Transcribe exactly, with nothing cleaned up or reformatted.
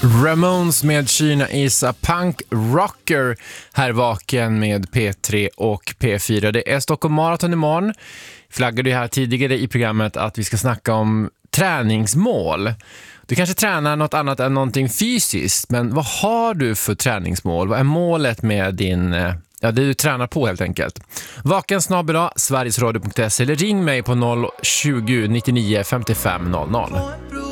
Ramones med Kina is a punk rocker här vaken med P tre och P fyra. Det är Stockholm Marathon imorgon. Flaggade ju här tidigare i programmet att vi ska snacka om träningsmål. Du kanske tränar något annat än någonting fysiskt, men vad har du för träningsmål? Vad är målet med din, ja, det du tränar på helt enkelt? Vaken snabb idag, sverigesradio punkt se eller ring mig på noll tjugo nittionio femtiofem noll noll.